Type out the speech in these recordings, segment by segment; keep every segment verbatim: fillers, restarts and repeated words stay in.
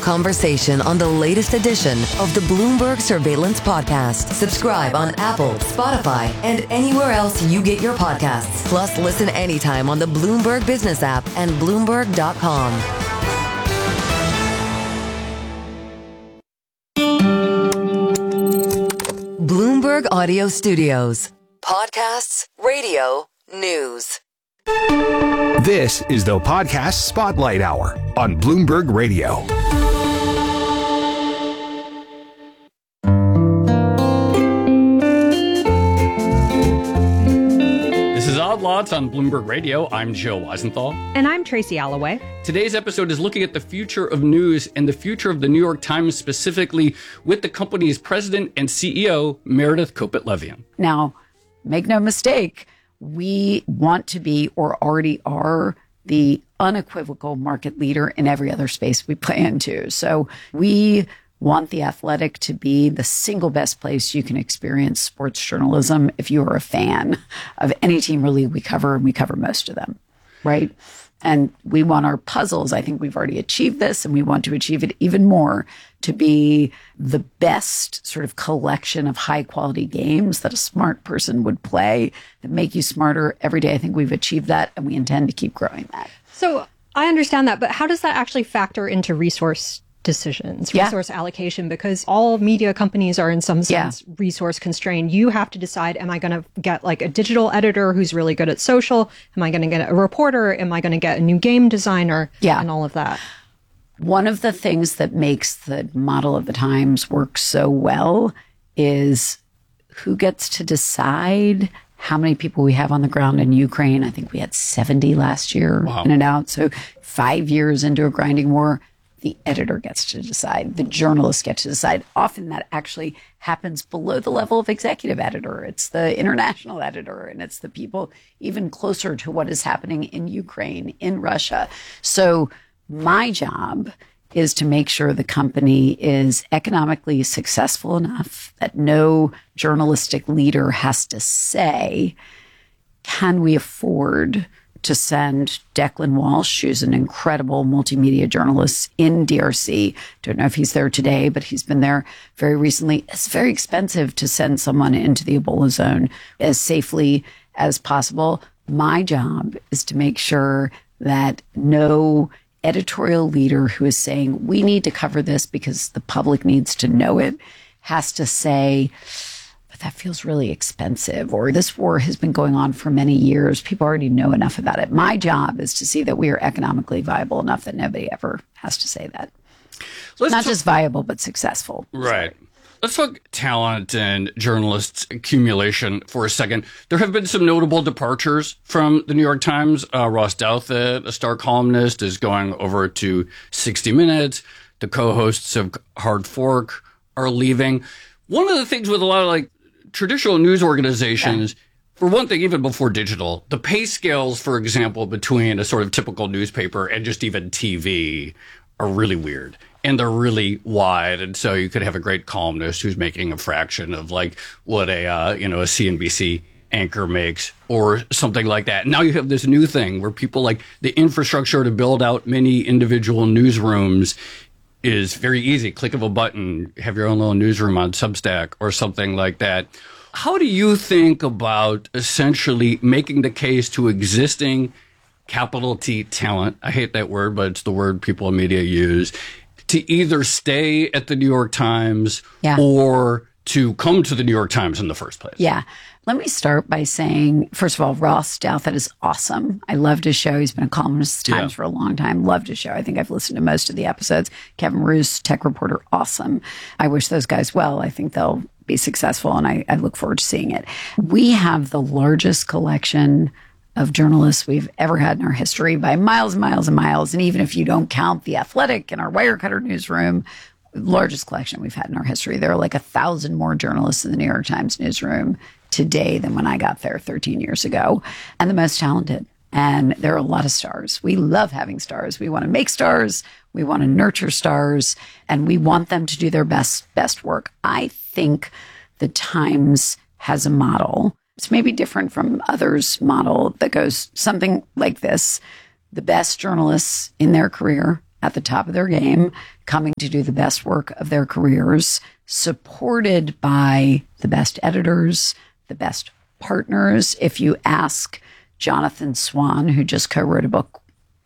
conversation on the latest edition of the Bloomberg Surveillance Podcast. Subscribe on Apple, Spotify, and anywhere else you get your podcasts. Plus, listen anytime on the Bloomberg Business app and Bloomberg dot com. Bloomberg Audio Studios. Podcasts, radio, news. This is the Podcast Spotlight Hour on Bloomberg Radio. This is Odd Lots on Bloomberg Radio. I'm Joe Weisenthal. And I'm Tracy Alloway. Today's episode is looking at the future of news and the future of the New York Times, specifically with the company's president and C E O, Meredith Kopit Levien. Now, make no mistake, we want to be, or already are, the unequivocal market leader in every other space we play into. So we want The Athletic to be the single best place you can experience sports journalism if you are a fan of any team really we cover, and we cover most of them, right? And we want our puzzles, I think we've already achieved this, and we want to achieve it even more, to be the best sort of collection of high quality games that a smart person would play that make you smarter every day. I think we've achieved that, and we intend to keep growing that. So I understand that, but how does that actually factor into resource decisions, yeah. resource allocation? Because all media companies are in some sense yeah. resource constrained. You have to decide, am I going to get like a digital editor who's really good at social? Am I going to get a reporter? Am I going to get a new game designer? Yeah. And all of that. One of the things that makes the model of the Times work so well is who gets to decide how many people we have on the ground in Ukraine. I think we had seventy last year wow. in and out. So five years into a grinding war, the editor gets to decide. The journalists get to decide. Often that actually happens below the level of executive editor. It's the international editor, and it's the people even closer to what is happening in Ukraine, in Russia. So my job is to make sure the company is economically successful enough that no journalistic leader has to say, can we afford to send Declan Walsh, who's an incredible multimedia journalist in D R C. Don't know if he's there today, but he's been there very recently. It's very expensive to send someone into the Ebola zone as safely as possible. My job is to make sure that no editorial leader who is saying, we need to cover this because the public needs to know it, has to say, but that feels really expensive, or this war has been going on for many years. People already know enough about it. My job is to see that we are economically viable enough that nobody ever has to say that. Let's Not t- just viable, but successful. Right. Sorry. Let's talk talent and journalists accumulation for a second. There have been some notable departures from the New York Times. Uh, Ross Douthat, a star columnist, is going over to sixty minutes. The co-hosts of Hard Fork are leaving. One of the things with a lot of like traditional news organizations, yeah. for one thing, even before digital, the pay scales, for example, between a sort of typical newspaper and just even T V are really weird. And they're really wide. And so you could have a great columnist who's making a fraction of like what a, uh, you know, a C N B C anchor makes or something like that. Now you have this new thing where people like the infrastructure to build out many individual newsrooms is very easy. Click of a button, have your own little newsroom on Substack or something like that. How do you think about essentially making the case to existing capital T talent? I hate that word, but it's the word people in media use, to either stay at the New York Times yeah. or to come to the New York Times in the first place. Yeah. Let me start by saying, first of all, Ross Douthat is awesome. I loved his show. He's been a columnist at the Times yeah. for a long time. Loved his show. I think I've listened to most of the episodes. Kevin Roose, tech reporter, awesome. I wish those guys well. I think they'll be successful, and I, I look forward to seeing it. We have the largest collection of journalists we've ever had in our history by miles and miles and miles. And even if you don't count The Athletic and our Wirecutter newsroom, largest collection we've had in our history. There are like a thousand more journalists in the New York Times newsroom today than when I got there thirteen years ago, and the most talented. And there are a lot of stars. We love having stars. We want to make stars. We want to nurture stars, and we want them to do their best, best work. I think the Times has a model. It's maybe different from others' model that goes something like this. The best journalists in their career at the top of their game, coming to do the best work of their careers, supported by the best editors, the best partners. If you ask Jonathan Swan, who just co-wrote a book,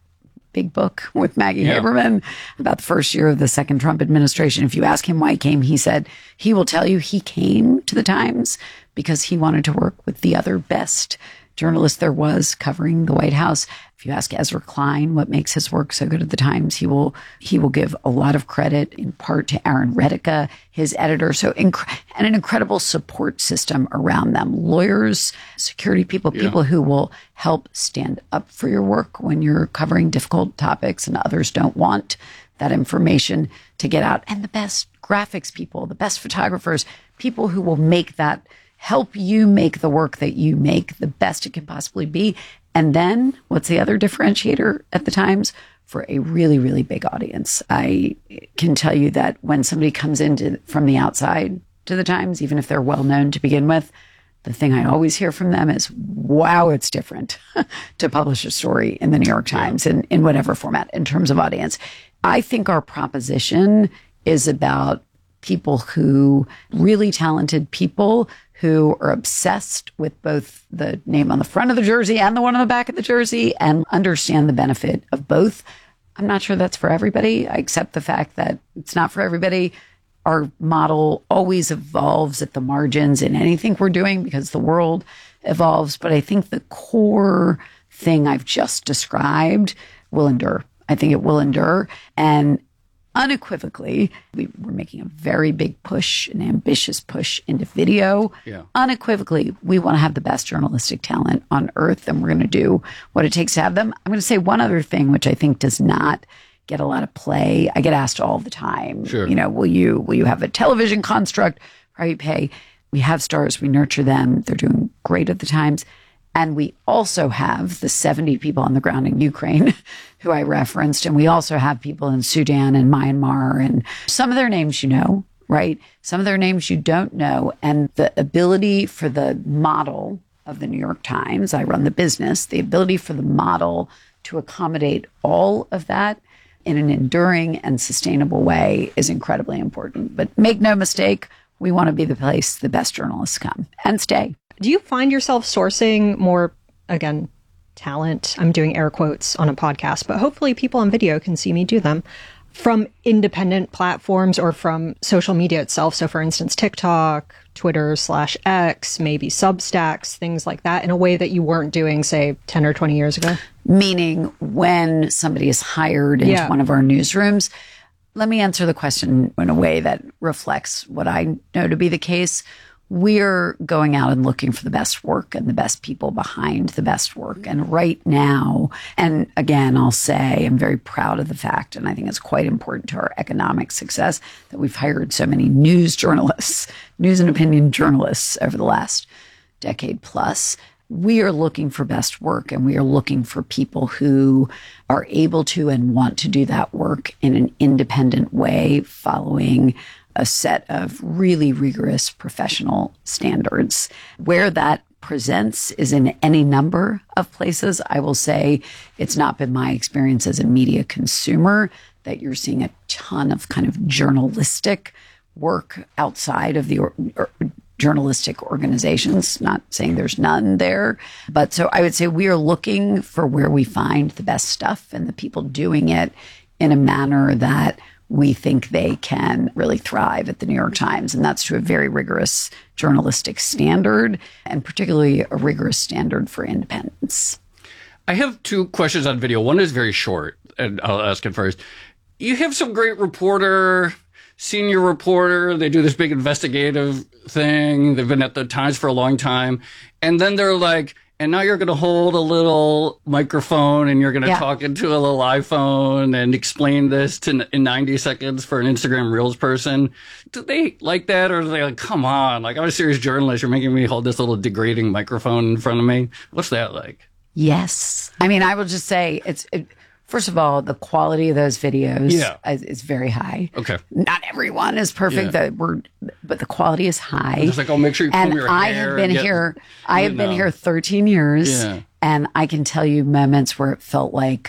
big book with Maggie yeah. Haberman about the first year of the second Trump administration. If you ask him why he came, he said he will tell you he came to the Times because he wanted to work with the other best journalist there was covering the White House. If you ask Ezra Klein what makes his work so good at the Times, he will he will give a lot of credit in part to Aaron Redica, his editor. So inc- and an incredible support system around them. Lawyers, security people, yeah. people who will help stand up for your work when you're covering difficult topics and others don't want that information to get out. And the best graphics people, the best photographers, people who will make that help you make the work that you make the best it can possibly be. And then what's the other differentiator at the Times? For a really, really big audience. I can tell you that when somebody comes into from the outside to the Times, even if they're well known to begin with, the thing I always hear from them is, wow, it's different to publish a story in the New York Times in, in whatever format in terms of audience. I think our proposition is about people who, really talented people who are obsessed with both the name on the front of the jersey and the one on the back of the jersey and understand the benefit of both. I'm not sure that's for everybody. I accept the fact that it's not for everybody. Our model always evolves at the margins in anything we're doing because the world evolves. But I think the core thing I've just described will endure. I think it will endure. And unequivocally, we, we're making a very big push, an ambitious push into video. Yeah. Unequivocally, we want to have the best journalistic talent on earth, and we're going to do what it takes to have them. I'm going to say one other thing, which I think does not get a lot of play. I get asked all the time, sure. you know, will you will you have a television construct? How you pay? We have stars. We nurture them. They're doing great at the Times. And we also have the seventy people on the ground in Ukraine who I referenced. And we also have people in Sudan and Myanmar, and some of their names you know, right? Some of their names you don't know. And the ability for the model of the New York Times, I run the business, the ability for the model to accommodate all of that in an enduring and sustainable way is incredibly important. But make no mistake, we want to be the place the best journalists come and stay. Do you find yourself sourcing more, again, talent? I'm doing air quotes on a podcast, but hopefully people on video can see me do them, from independent platforms or from social media itself. So for instance, TikTok, Twitter slash X, maybe Substacks, things like that, in a way that you weren't doing, say, ten or twenty years ago? Meaning when somebody is hired into yeah. one of our newsrooms. Let me answer the question in a way that reflects what I know to be the case. We're going out and looking for the best work and the best people behind the best work. And right now, and again, I'll say I'm very proud of the fact, and I think it's quite important to our economic success, that we've hired so many news journalists, news and opinion journalists over the last decade plus. We are looking for best work, and we are looking for people who are able to and want to do that work in an independent way, following a set of really rigorous professional standards. Where that presents is in any number of places. I will say it's not been my experience as a media consumer that you're seeing a ton of kind of journalistic work outside of the or, or journalistic organizations. Not saying there's none there. But so I would say we are looking for where we find the best stuff and the people doing it in a manner that we think they can really thrive at the New York Times. And that's to a very rigorous journalistic standard, and particularly a rigorous standard for independence. I have two questions on video. One is very short, and I'll ask it first. You have some great reporter, senior reporter. They do this big investigative thing. They've been at the Times for a long time. And then they're like, and now you're going to hold a little microphone and you're going to yeah. talk into a little iPhone and explain this to, in ninety seconds for an Instagram Reels person. Do they like that? Or are they like, come on, like, I'm a serious journalist. You're making me hold this little degrading microphone in front of me. What's that like? Yes. I mean, I will just say it's, it, first of all, the quality of those videos yeah. is, is very high. Okay. Not everyone is perfect, yeah. that we're, but the quality is high. It's like, oh, make sure you comb and your I hair. have been get, here. I have been know. here thirteen years, yeah. and I can tell you moments where it felt like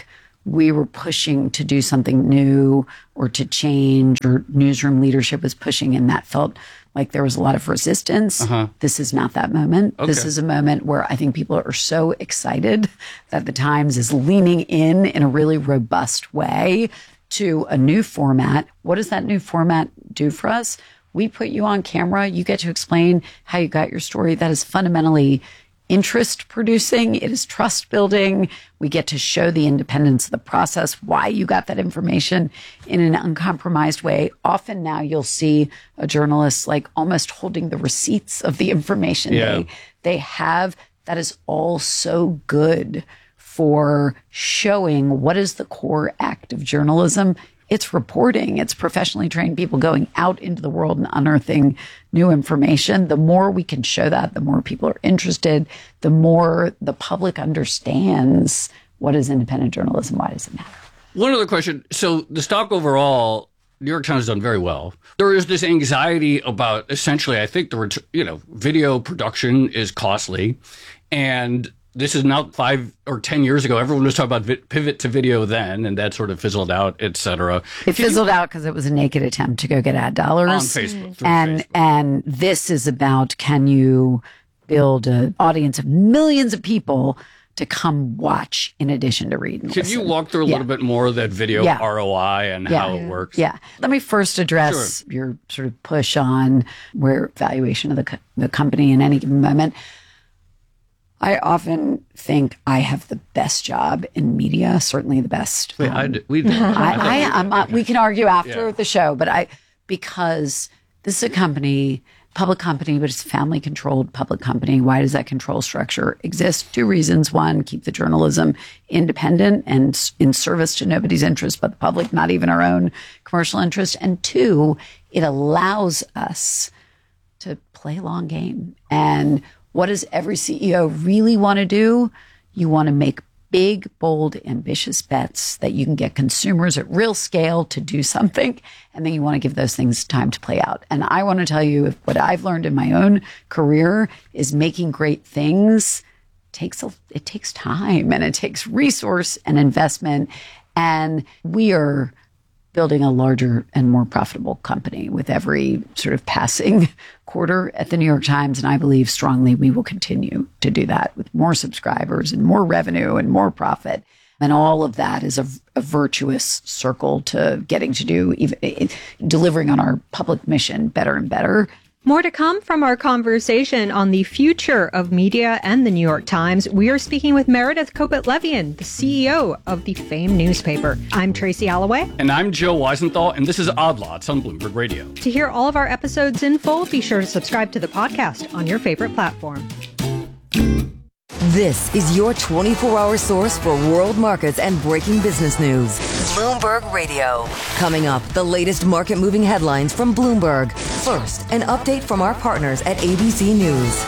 we were pushing to do something new or to change, or newsroom leadership was pushing, and that felt like there was a lot of resistance. Uh-huh. This is not that moment. Okay. This is a moment where I think people are so excited that the Times is leaning in in a really robust way to a new format. What does that new format do for us? We put you on camera. You get to explain how you got your story. That is fundamentally interest producing. It is trust building. We get to show the independence of the process, why you got that information in an uncompromised way. Often now you'll see a journalist like almost holding the receipts of the information yeah. they, they have. That is all so good for showing what is the core act of journalism. It's reporting. It's professionally trained people going out into the world and unearthing new information. The more we can show that, the more people are interested, the more the public understands what is independent journalism. Why does it matter? One other question. So the stock overall, New York Times has done very well. There is this anxiety about essentially, I think, the ret- you know, video production is costly, and this is not five or ten years ago. Everyone was talking about vi- pivot to video then, and that sort of fizzled out, et cetera. It Can fizzled you, out because it was a naked attempt to go get ad dollars on Facebook. And Facebook. and this is about, can you build an audience of millions of people to come watch in addition to read and Can listen? you walk through a yeah. little bit more of that video yeah. R O I and yeah. how it works? Yeah. Let me first address sure. your sort of push on where valuation of the, co- the company in any given moment. I often think I have the best job in media, certainly the best. Wait, um, I d- we, I, I, I, I'm not, we can argue after yeah. the show, but I, because this is a company, public company, but it's a family controlled public company. Why does that control structure exist? Two reasons. One, keep the journalism independent and in service to nobody's interest but the public, not even our own commercial interest. And two, it allows us to play a long game. And what does every C E O really want to do? You want to make big, bold, ambitious bets that you can get consumers at real scale to do something. And then you want to give those things time to play out. And I want to tell you, what I've learned in my own career is making great things takes a, it takes time, and it takes resource and investment. And we are building a larger and more profitable company with every sort of passing quarter at the New York Times. And I believe strongly we will continue to do that with more subscribers and more revenue and more profit. And all of that is a, a virtuous circle to getting to do, even delivering on our public mission better and better. More to come from our conversation on the future of media and the New York Times. We are speaking with Meredith Kopit Levien, the C E O of the famed newspaper. I'm Tracy Alloway. And I'm Joe Weisenthal, and this is Odd Lots on Bloomberg Radio. To hear all of our episodes in full, be sure to subscribe to the podcast on your favorite platform. This is your twenty-four hour source for world markets and breaking business news. Bloomberg Radio. Coming up, the latest market-moving headlines from Bloomberg. First, an update from our partners at A B C News.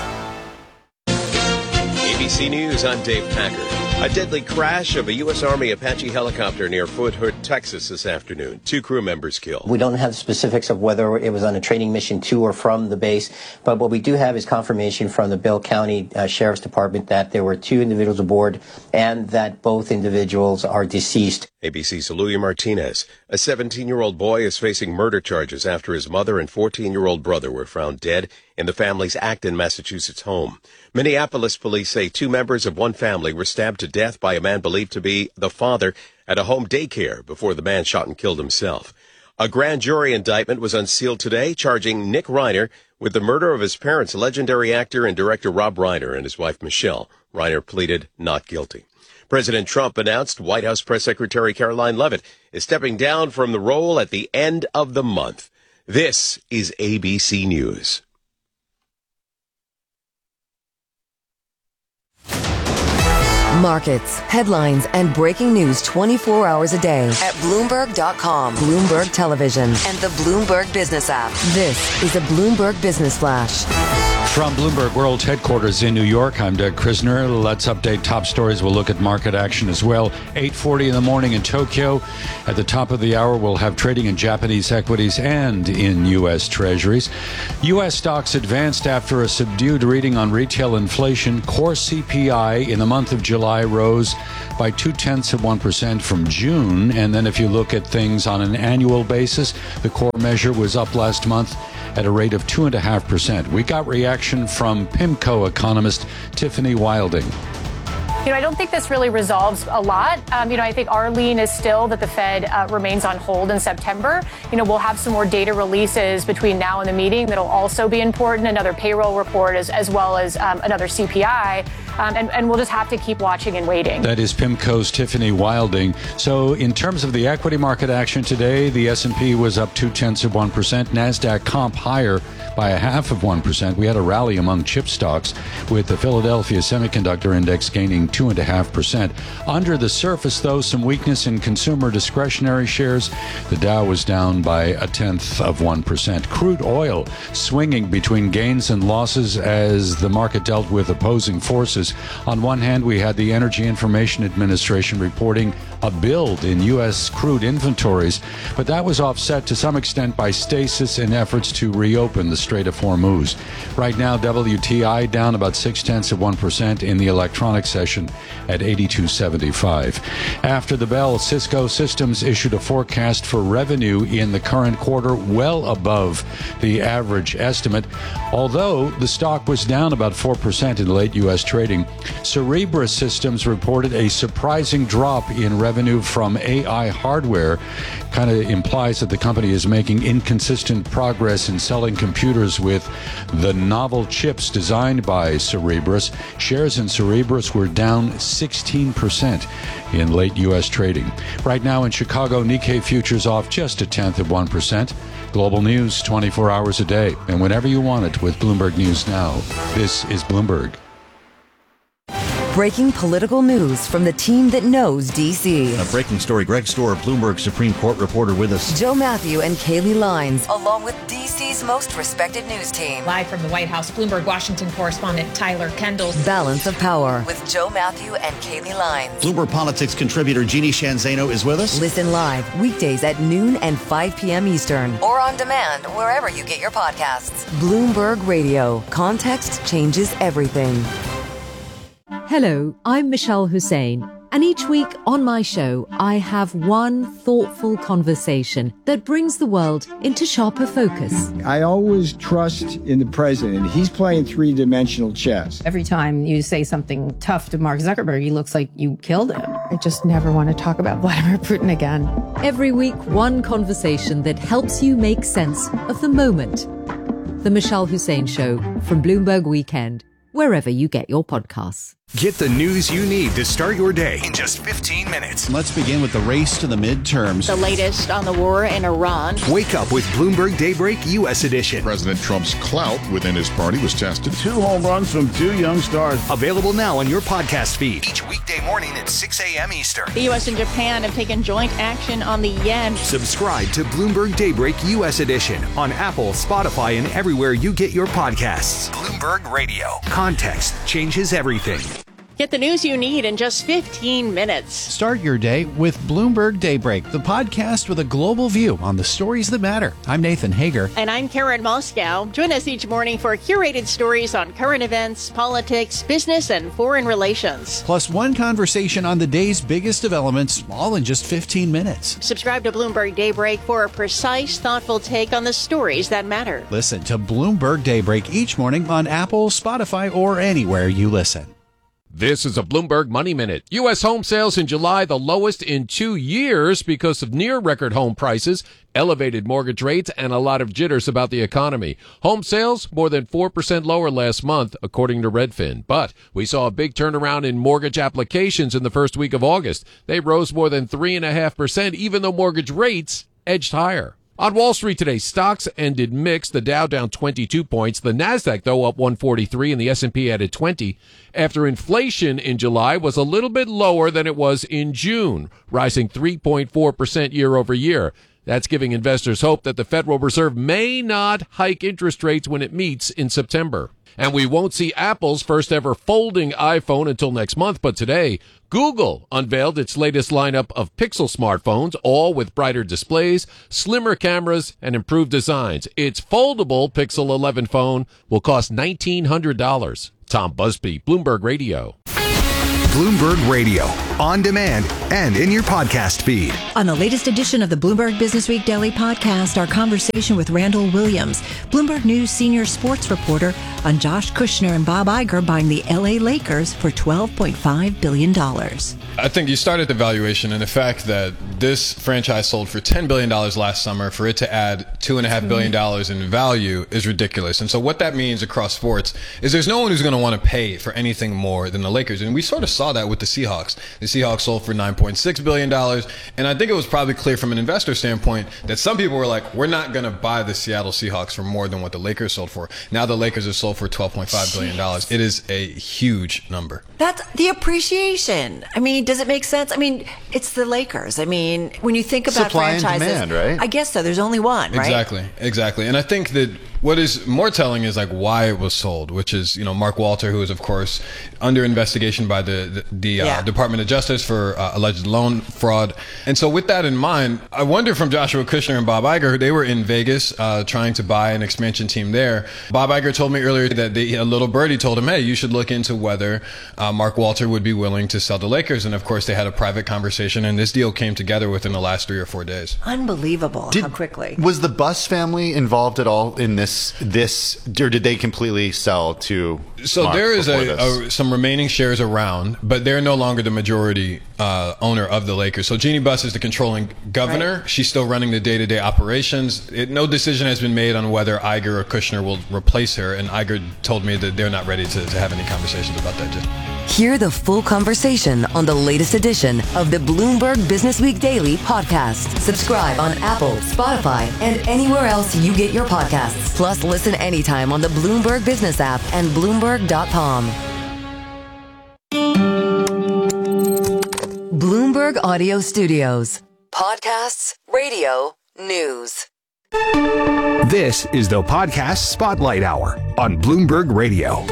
A B C News, I'm Dave Packard. A deadly crash of a U S. Army Apache helicopter near Fort Hood, Texas this afternoon. Two crew members killed. We don't have specifics of whether it was on a training mission to or from the base, but what we do have is confirmation from the Bell County uh, Sheriff's Department that there were two individuals aboard and that both individuals are deceased. A B C's Louis Martinez. A seventeen-year-old boy is facing murder charges after his mother and fourteen-year-old brother were found dead in the family's Acton, Massachusetts home. Minneapolis police say two members of one family were stabbed to death by a man believed to be the father at a home daycare before the man shot and killed himself. A grand jury indictment was unsealed today, charging Nick Reiner with the murder of his parents, legendary actor and director Rob Reiner, and his wife Michelle. Reiner pleaded not guilty. President Trump announced White House Press Secretary Caroline Leavitt is stepping down from the role at the end of the month. This is A B C News. Markets, headlines, and breaking news twenty-four hours a day at Bloomberg dot com, Bloomberg Television, and the Bloomberg Business app. This is a Bloomberg Business Flash. From Bloomberg World Headquarters in New York, I'm Doug Krisner. Let's update top stories. We'll look at market action as well. eight forty in the morning in Tokyo. At the top of the hour, we'll have trading in Japanese equities and in U S Treasuries. U S stocks advanced after a subdued reading on retail inflation. Core C P I in the month of July rose by two-tenths of one percent from June. And then if you look at things on an annual basis, the core measure was up last month at a rate of two point five percent. We got reaction from PIMCO economist Tiffany Wilding. You know, I don't think this really resolves a lot. Um, you know, I think our lean is still that the Fed uh, remains on hold in September. You know, we'll have some more data releases between now and the meeting that'll also be important, another payroll report as, as well as um, another C P I. Um, and, and we'll just have to keep watching and waiting. That is PIMCO's Tiffany Wilding. So in terms of the equity market action today, the S and P was up two-tenths of one percent. NASDAQ comp higher by a half of one percent. We had a rally among chip stocks with the Philadelphia Semiconductor Index gaining two point five percent. Under the surface, though, some weakness in consumer discretionary shares. The Dow was down by a tenth of one percent. Crude oil swinging between gains and losses as the market dealt with opposing forces. On one hand, we had the Energy Information Administration reporting a build in U S crude inventories, but that was offset to some extent by stasis in efforts to reopen the Strait of Hormuz. Right now, W T I down about six-tenths of one percent in the electronic session at eighty-two seventy-five. After the bell, Cisco Systems issued a forecast for revenue in the current quarter well above the average estimate, although the stock was down about four percent in late U S trading. Cerebras Systems reported a surprising drop in revenue from A I hardware. Kind of implies that the company is making inconsistent progress in selling computers with the novel chips designed by Cerebras. Shares in Cerebras were down sixteen percent in late U S trading. Right now in Chicago, Nikkei futures off just a tenth of one percent. Global news twenty-four hours a day and whenever you want it with Bloomberg News Now. This is Bloomberg. Breaking political news from the team that knows D C. A breaking story. Greg Stohr, Bloomberg Supreme Court reporter with us. Joe Matthew and Kaylee Lines, along with D C's most respected news team. Live from the White House, Bloomberg Washington correspondent Tyler Kendall. Balance of Power with Joe Matthew and Kaylee Lines. Bloomberg Politics contributor Jeannie Shanzano is with us. Listen live weekdays at noon and five p.m. Eastern or on demand wherever you get your podcasts. Bloomberg Radio. Context changes everything. Hello, I'm Michelle Hussein, and each week on my show, I have one thoughtful conversation that brings the world into sharper focus. I always trust in the president. He's playing three-dimensional chess. Every time you say something tough to Mark Zuckerberg, he looks like you killed him. I just never want to talk about Vladimir Putin again. Every week, one conversation that helps you make sense of the moment. The Michelle Hussein Show from Bloomberg Weekend, wherever you get your podcasts. Get the news you need to start your day in just fifteen minutes. Let's begin with the race to the midterms. The latest on the war in Iran. Wake up with Bloomberg Daybreak U S Edition. President Trump's clout within his party was tested. Two home runs from two young stars. Available now on your podcast feed. Each weekday morning at six a.m. Eastern. The U S and Japan have taken joint action on the yen. Subscribe to Bloomberg Daybreak U S Edition on Apple, Spotify, and everywhere you get your podcasts. Bloomberg Radio. Context changes everything. Get the news you need in just fifteen minutes. Start your day with Bloomberg Daybreak, the podcast with a global view on the stories that matter. I'm Nathan Hager. And I'm Karen Moscow. Join us each morning for curated stories on current events, politics, business, and foreign relations. Plus one conversation on the day's biggest developments, all in just fifteen minutes. Subscribe to Bloomberg Daybreak for a precise, thoughtful take on the stories that matter. Listen to Bloomberg Daybreak each morning on Apple, Spotify, or anywhere you listen. This is a Bloomberg Money Minute. U S home sales in July, the lowest in two years because of near-record home prices, elevated mortgage rates, and a lot of jitters about the economy. Home sales more than four percent lower last month, according to Redfin. But we saw a big turnaround in mortgage applications in the first week of August. They rose more than three point five percent, even though mortgage rates edged higher. On Wall Street today, stocks ended mixed. The Dow down twenty-two points. The Nasdaq, though, up one forty-three, and the S and P added twenty. After inflation in July was a little bit lower than it was in June, rising three point four percent year over year. That's giving investors hope that the Federal Reserve may not hike interest rates when it meets in September. And we won't see Apple's first ever folding iPhone until next month. But today, Google unveiled its latest lineup of Pixel smartphones, all with brighter displays, slimmer cameras, and improved designs. Its foldable Pixel eleven phone will cost nineteen hundred dollars. Tom Busby, Bloomberg Radio. Bloomberg Radio, on demand and in your podcast feed. On the latest edition of the Bloomberg Businessweek Daily Podcast, our conversation with Randall Williams, Bloomberg News senior sports reporter, on Josh Kushner and Bob Iger buying the L A Lakers for twelve point five billion dollars. I think you start at the valuation and the fact that this franchise sold for ten billion dollars last summer. For it to add two point five billion dollars in value is ridiculous. And so what that means across sports is there's no one who's going to want to pay for anything more than the Lakers. And we sort of saw that with the Seahawks. The Seahawks sold for nine point six billion dollars. And I think it was probably clear from an investor standpoint that some people were like, we're not going to buy the Seattle Seahawks for more than what the Lakers sold for. Now the Lakers are sold for twelve point five billion dollars. It is a huge number. That's the appreciation. I mean, does it make sense? I mean, it's the Lakers. I mean, when you think about supply franchises, and demand, right? I guess so. There's only one, right? Exactly, exactly. And I think that what is more telling is like why it was sold, which is, you know, Mark Walter, who is of course under investigation by the the, the yeah. uh, Department of Justice for uh, alleged loan fraud. And so with that in mind, I wonder from Joshua Kushner and Bob Iger, they were in Vegas uh, trying to buy an expansion team there. Bob Iger told me earlier that they, a little birdie told him, hey, you should look into whether uh, Mark Walter would be willing to sell the Lakers. And of course, they had a private conversation, and this deal came together within the last three or four days. Unbelievable Did, how quickly. Was the Buss family involved at all in this, this, or did they completely sell to So Mark there is a, before a, some remaining shares around, but they're no longer the majority uh, owner of the Lakers. So Jeannie Buss is the controlling governor. Right. She's still running the day-to-day operations. It, no decision has been made on whether Iger or Kushner will replace her, and Iger told me that they're not ready to, to have any conversations about that yet. Hear the full conversation on the latest edition of the Bloomberg Businessweek Daily Podcast. Subscribe on Apple, Spotify, and anywhere else you get your podcasts. Plus, listen anytime on the Bloomberg Business app and Bloomberg dot com. Bloomberg Audio Studios. Podcasts, radio, news. This is the Podcast Spotlight Hour on Bloomberg Radio.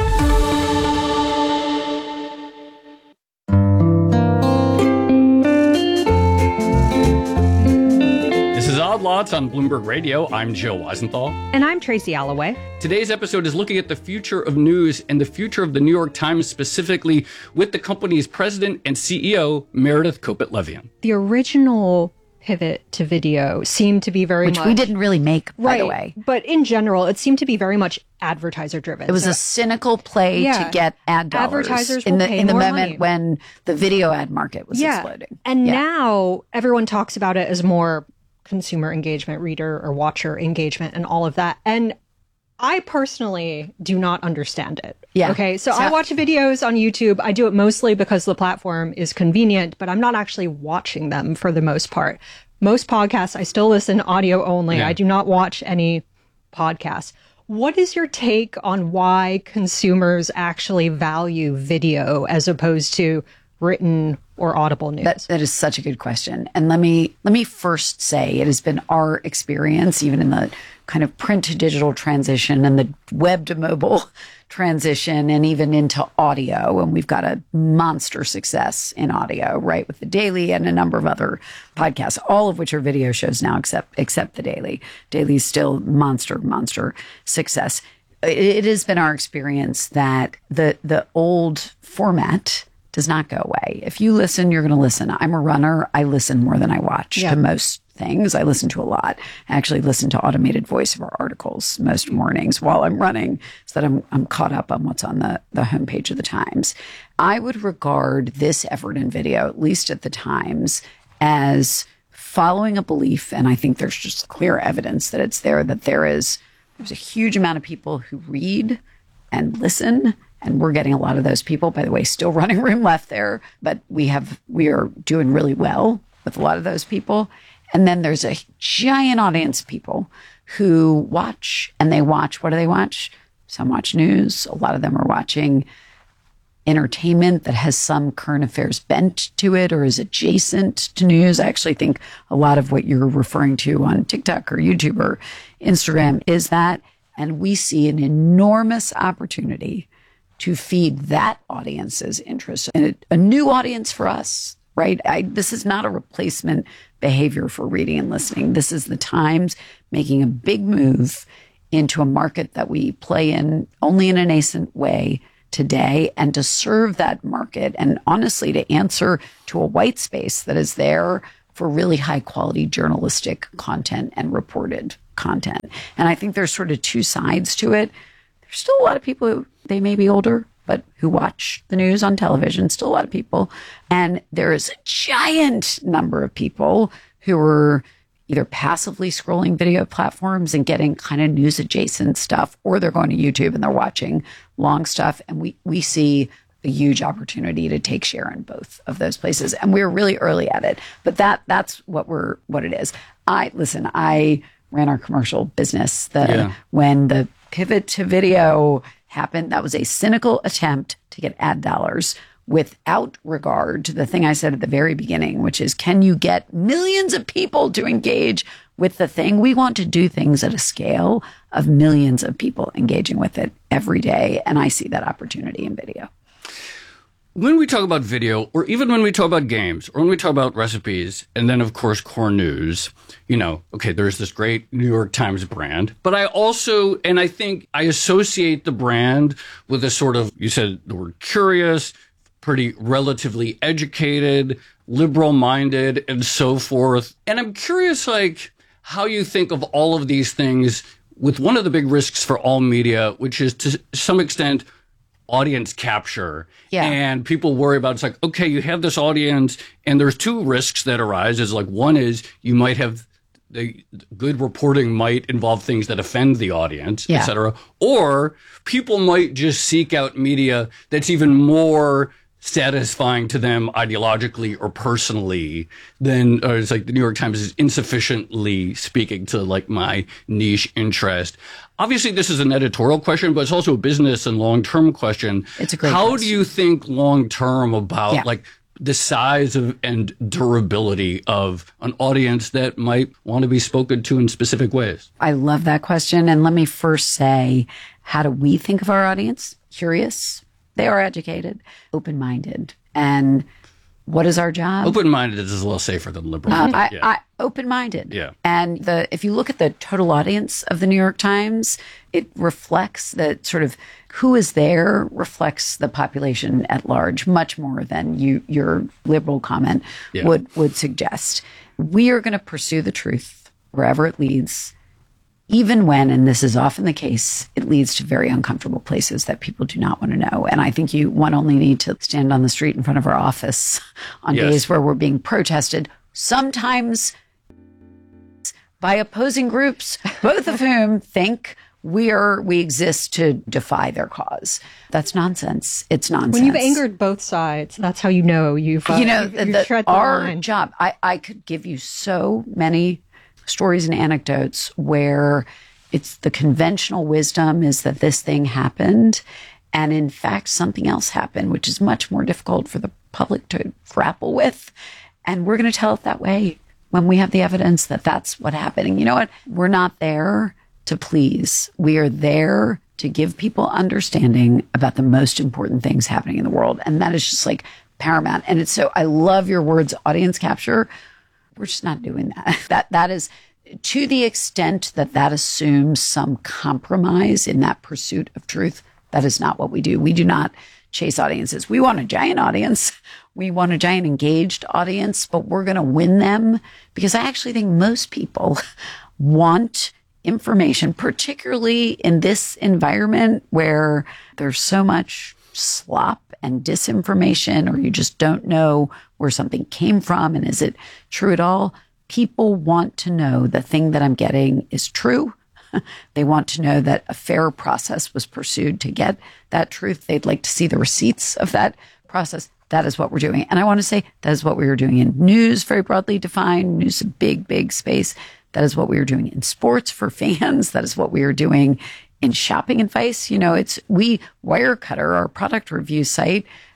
This is Odd Lots on Bloomberg Radio. I'm Joe Weisenthal. And I'm Tracy Alloway. Today's episode is looking at the future of news and the future of the New York Times specifically with the company's president and C E O, Meredith Kopit Levien. The original pivot to video seemed to be very Which much... we didn't really make, by right, the way. But in general, it seemed to be very much advertiser driven. It was so, a cynical play yeah, to get ad dollars advertisers in will the pay in the more moment money. when the video ad market was yeah. exploding. And yeah. now everyone talks about it as more consumer engagement, reader or watcher engagement and all of that. And I personally do not understand it. Yeah. Okay. So, so I watch videos on YouTube. I do it mostly because the platform is convenient, but I'm not actually watching them for the most part. Most podcasts, I still listen audio only. Yeah. I do not watch any podcasts. What is your take on why consumers actually value video as opposed to written or audible news? That, that is such a good question. And let me let me first say it has been our experience, even in the kind of print to digital transition and the web to mobile transition and even into audio. And we've got a monster success in audio, right? With the Daily and a number of other podcasts, all of which are video shows now, except except the Daily. Daily is still monster, monster success. It, it has been our experience that the the old format does not go away. If you listen, you're going to listen. I'm a runner. I listen more than I watch yeah. to most things. I listen to a lot. I actually listen to automated voiceover articles most mornings while I'm running so that I'm I'm caught up on what's on the, the homepage of the Times. I would regard this effort in video, at least at the Times, as following a belief, and I think there's just clear evidence that it's there, that there is there's a huge amount of people who read and listen. And we're getting a lot of those people, by the way, still running room left there, but we have, we are doing really well with a lot of those people. And then there's a giant audience of people who watch, and they watch, what do they watch? Some watch news. A lot of them are watching entertainment that has some current affairs bent to it or is adjacent to news. I actually think a lot of what you're referring to on TikTok or YouTube or Instagram is that. And we see an enormous opportunity to feed that audience's interest. And a, a new audience for us, right? I, this is not a replacement behavior for reading and listening. This is the Times making a big move into a market that we play in only in a nascent way today, and to serve that market and honestly to answer to a white space that is there for really high quality journalistic content and reported content. And I think there's sort of two sides to it. There's still a lot of people who, they may be older, but who watch the news on television, still a lot of people. And there is a giant number of people who are either passively scrolling video platforms and getting kind of news adjacent stuff, or they're going to YouTube and they're watching long stuff. And we, we see a huge opportunity to take share in both of those places. And we're really early at it, but that, that's what we're, what it is. I, listen, I ran our commercial business. The, yeah. When the pivot to video happened, that was a cynical attempt to get ad dollars without regard to the thing I said at the very beginning, which is, can you get millions of people to engage with the thing? We want to do things at a scale of millions of people engaging with it every day. And I see that opportunity in video. When we talk about video, or even when we talk about games, or when we talk about recipes, and then, of course, core news, you know, okay, there's this great New York Times brand, but I also, and I think I associate the brand with a sort of, you said the word curious, pretty relatively educated, liberal-minded, and so forth. And I'm curious, like, how you think of all of these things with one of the big risks for all media, which is to some extent audience capture. Yeah. And people worry about, it's like, okay, you have this audience, and there's two risks that arise. Is like, one is you might have the good reporting might involve things that offend the audience, yeah. et cetera. Or people might just seek out media that's even more satisfying to them ideologically or personally than, or it's like the New York Times is insufficiently speaking to like my niche interest. Obviously, this is an editorial question, but it's also a business and long-term question. It's a great How question. do you think long-term about Yeah. like the size of and durability of an audience that might want to be spoken to in specific ways? I love that question. And let me first say, how do we think of our audience? Curious. They are educated, open-minded. And what is our job? Open-minded is a little safer than liberal. Uh, I, yeah. I, open-minded. Yeah. And the if you look at the total audience of the New York Times, it reflects the sort of who is there reflects the population at large much more than you your liberal comment Yeah. would would suggest. We are going to pursue the truth wherever it leads, even when, and this is often the case, it leads to very uncomfortable places that people do not want to know. And I think you one only need to stand on the street in front of our office on Yes. days where we're being protested, sometimes by opposing groups, both of whom think we are we exist to defy their cause. That's nonsense. It's nonsense. When you've angered both sides, that's how you know you've uh, you know you've, the, you've the- tread the our line. job. I, I could give you so many stories and anecdotes where it's the conventional wisdom is that this thing happened, and in fact something else happened, which is much more difficult for the public to grapple with. And we're going to tell it that way when we have the evidence that that's what happened. And you know what? We're not there to please. We are there to give people understanding about the most important things happening in the world. And that is just like paramount. And it's so, I love your words, audience capture. We're just not doing that. That, that is to the extent that that assumes some compromise in that pursuit of truth. That is not what we do. We do not chase audiences. We want a giant audience. We want a giant engaged audience, but we're going to win them because I actually think most people want information, particularly in this environment where there's so much slop and disinformation, or you just don't know where something came from and is it true at all. People want to know the thing that I'm getting is true. They want to know that a fair process was pursued to get that truth. They'd like to see the receipts of that process. That is what we're doing. And I want to say that is what we were doing in news, very broadly defined. News is a big, big space. That is what we were doing in sports for fans. That is what we are doing in shopping advice. You know, it's we Wirecutter, our product review site,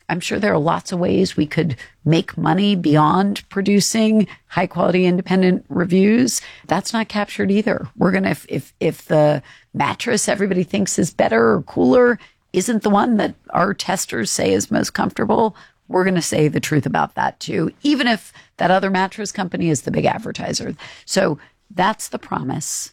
I'm sure there are lots of ways we could make money beyond producing high quality independent reviews. That's not captured either. We're going to, if, if, if the mattress everybody thinks is better or cooler isn't the one that our testers say is most comfortable, we're going to say the truth about that too, even if that other mattress company is the big advertiser. So that's the promise.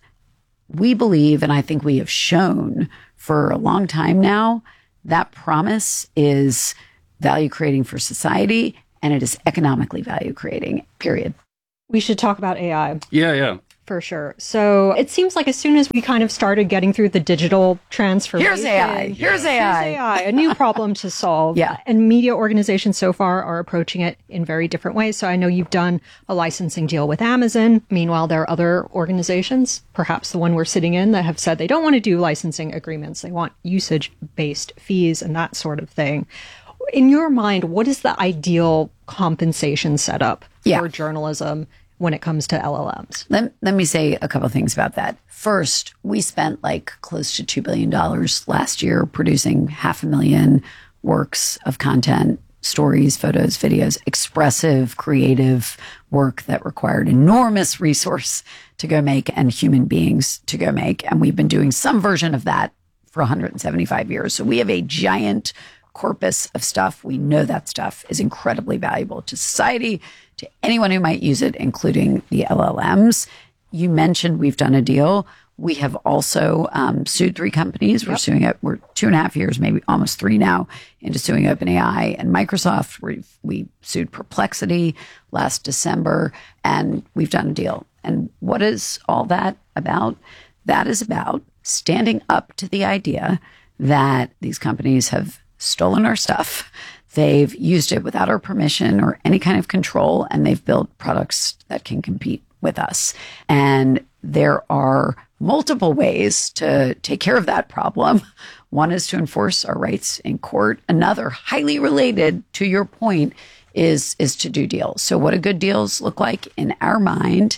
We believe, and I think we have shown for a long time now, that promise is value creating for society, and it is economically value creating, period. We should talk about A I. Yeah, yeah. For sure. So it seems like as soon as we kind of started getting through the digital transformation. Here's A I. Here's A I. Here's A I, a new problem to solve. Yeah. And media organizations so far are approaching it in very different ways. So I know you've done a licensing deal with Amazon. Meanwhile, there are other organizations, perhaps the one we're sitting in, that have said they don't want to do licensing agreements. They want usage-based fees and that sort of thing. In your mind, what is the ideal compensation setup yeah. for journalism when it comes to L L Ms? Let, let me say a couple of things about that. First, we spent like close to two billion dollars last year producing half a million works of content, stories, photos, videos, expressive, creative work that required enormous resource to go make and human beings to go make. And we've been doing some version of that for one hundred seventy-five years. So we have a giant corpus of stuff. We know that stuff is incredibly valuable to society, to anyone who might use it, including the L L Ms. You mentioned we've done a deal. We have also um, sued three companies. We're yep. suing it. We're two and a half years, maybe almost three now, into suing OpenAI and Microsoft. We we sued Perplexity last December, and we've done a deal. And what is all that about? That is about standing up to the idea that these companies have stolen our stuff. They've used it without our permission or any kind of control, and they've built products that can compete with us. And there are multiple ways to take care of that problem. One is to enforce our rights in court. Another, highly related to your point, is, is to do deals. So what do good deals look like? In our mind,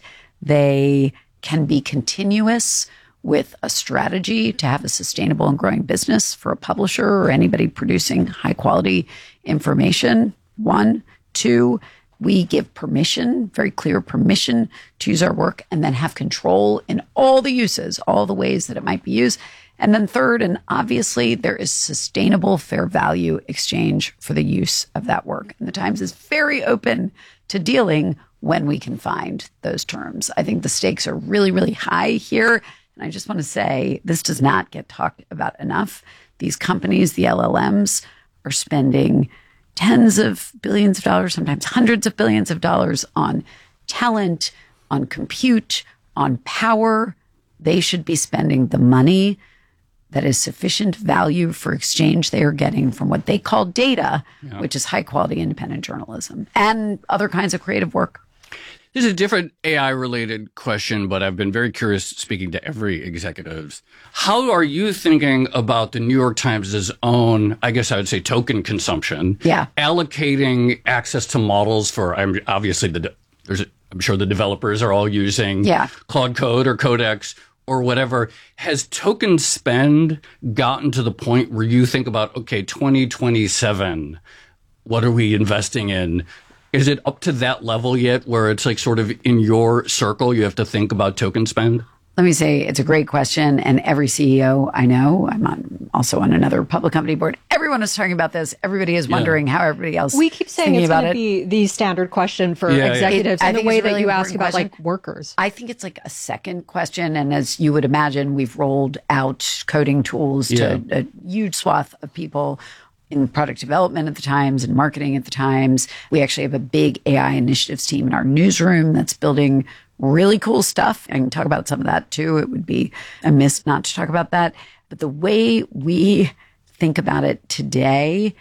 they can be continuous with a strategy to have a sustainable and growing business for a publisher or anybody producing high quality information. One. Two, we give permission, very clear permission to use our work, and then have control in all the uses, all the ways that it might be used. And then third, and obviously, there is sustainable fair value exchange for the use of that work. And the Times is very open to dealing when we can find those terms. I think the stakes are really, really high here. And I just want to say, this does not get talked about enough. These companies, the L L Ms, are spending tens of billions of dollars, sometimes hundreds of billions of dollars on talent, on compute, on power. They should be spending the money that is sufficient value for exchange they are getting from what they call data, yeah. which is high quality independent journalism and other kinds of creative work. This is a different A I-related question, but I've been very curious speaking to every executive. How are you thinking about the New York Times' own, I guess I would say, token consumption? Yeah. Allocating access to models for, I'm obviously, the there's, I'm sure the developers are all using yeah. Claude Code or Codex or whatever. Has token spend gotten to the point where you think about, okay, twenty twenty-seven, what are we investing in? Is it up to that level yet where it's like sort of in your circle, you have to think about token spend? Let me say, it's a great question. And every C E O I know, I'm on, also on another public company board, everyone is talking about this. Everybody is wondering yeah. how everybody else We keep saying it's going to it. be the standard question for yeah, executives yeah. in the way that really you ask about question. like workers. I think it's like a second question. And as you would imagine, we've rolled out coding tools yeah. to a huge swath of people in product development at the Times and marketing at the Times. We actually have a big A I initiatives team in our newsroom that's building really cool stuff. I can talk about some of that too. It would be amiss not to talk about that. But the way we think about it today,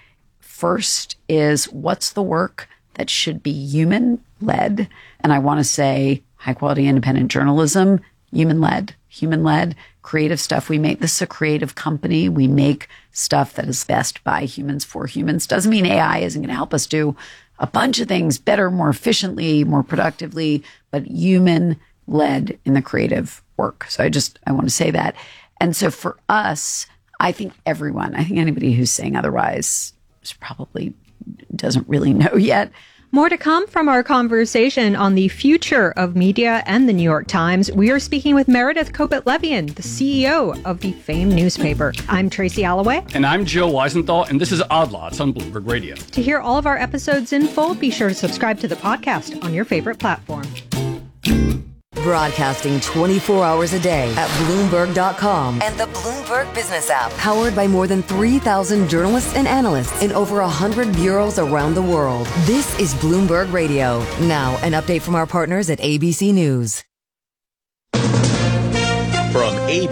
first is what's the work that should be human led? And I want to say high quality independent journalism, human led, human led, creative stuff. We make this a creative company. We make stuff that is best by humans for humans. Doesn't mean A I isn't going to help us do a bunch of things better, more efficiently, more productively, but human led in the creative work. So I just, I want to say that. And so for us, I think everyone, I think anybody who's saying otherwise is probably doesn't really know yet. More to come from our conversation on the future of media and the New York Times. We are speaking with Meredith Kopit Levien, the C E O of the famed newspaper. I'm Tracy Alloway. And I'm Joe Weisenthal, and this is Odd Lots on Bloomberg Radio. To hear all of our episodes in full, be sure to subscribe to the podcast on your favorite platform. Broadcasting twenty-four hours a day at Bloomberg dot com and the Bloomberg Business app. Powered by more than three thousand journalists and analysts in over one hundred bureaus around the world. This is Bloomberg Radio. Now, an update from our partners at A B C News.